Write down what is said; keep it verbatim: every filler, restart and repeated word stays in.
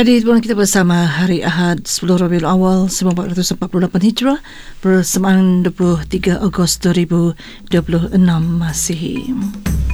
Radio Hidupkan kita bersama hari Ahad sepuluh Rabiul Awal seribu empat ratus empat puluh lapan Hijrah bersamaan dua puluh tiga Ogos dua ribu dua puluh enam Masihi.